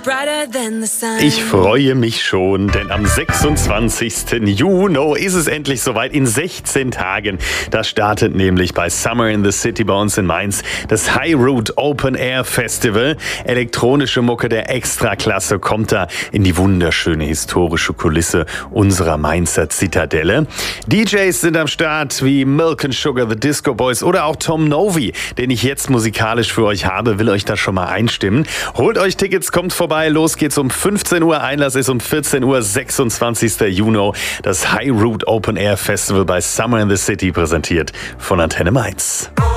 Ich freue mich schon, denn am 26. Juni ist es endlich soweit. In 16 Tagen. Das startet nämlich bei Summer in the City bei uns in Mainz das High Root Open Air Festival. Elektronische Mucke der Extraklasse kommt da in die wunderschöne historische Kulisse unserer Mainzer Zitadelle. DJs sind am Start wie Milk and Sugar, The Disco Boys oder auch Tom Novi, den ich jetzt musikalisch für euch habe, will euch da schon mal einstimmen. Holt euch Tickets, kommt vorbei. Los geht's um 15 Uhr. Einlass ist um 14 Uhr, 26. Juni. Das High Root Open Air Festival bei Summer in the City, präsentiert von Antenne Mainz.